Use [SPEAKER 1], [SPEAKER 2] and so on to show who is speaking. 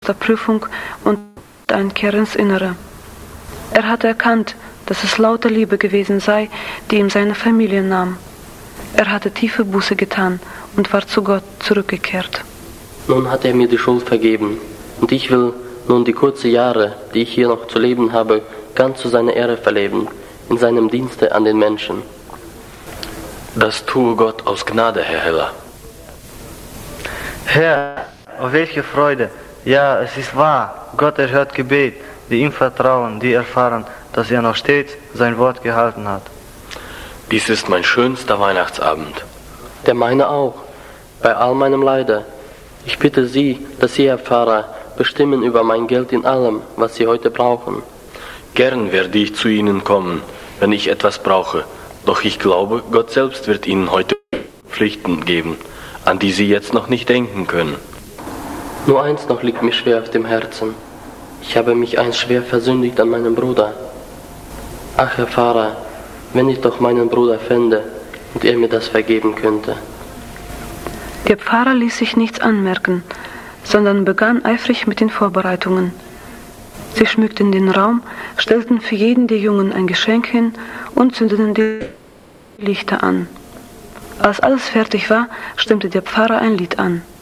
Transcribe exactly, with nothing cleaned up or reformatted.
[SPEAKER 1] der Prüfung und Einkehr ins Innere. Er hatte erkannt, dass es lauter Liebe gewesen sei, die ihm seine Familie nahm. Er hatte tiefe Buße getan und war zu Gott zurückgekehrt.
[SPEAKER 2] Nun hat er mir die Schuld vergeben, und ich will nun die kurzen Jahre, die ich hier noch zu leben habe, ganz zu seiner Ehre verleben, in seinem Dienste an den Menschen.
[SPEAKER 3] Das tue Gott aus Gnade, Herr Heller.
[SPEAKER 4] Herr, oh welche Freude! Ja, es ist wahr, Gott erhört Gebet, die ihm vertrauen, die erfahren, dass er noch stets sein Wort gehalten hat.
[SPEAKER 3] Dies ist mein schönster Weihnachtsabend.
[SPEAKER 2] Der meine auch, bei all meinem Leide. Ich bitte Sie, dass Sie, Herr Pfarrer, bestimmen über mein Geld in allem, was Sie heute brauchen.
[SPEAKER 3] Gern werde ich zu Ihnen kommen, wenn ich etwas brauche, doch ich glaube, Gott selbst wird Ihnen heute Pflichten geben, an die Sie jetzt noch nicht denken können.
[SPEAKER 2] Nur eins noch liegt mir schwer auf dem Herzen. Ich habe mich einst schwer versündigt an meinem Bruder. Ach, Herr Pfarrer, wenn ich doch meinen Bruder fände und er mir das vergeben könnte.
[SPEAKER 1] Der Pfarrer ließ sich nichts anmerken, sondern begann eifrig mit den Vorbereitungen. Sie schmückten den Raum, stellten für jeden der Jungen ein Geschenk hin und zündeten die Lichter an. Als alles fertig war, stimmte der Pfarrer ein Lied an.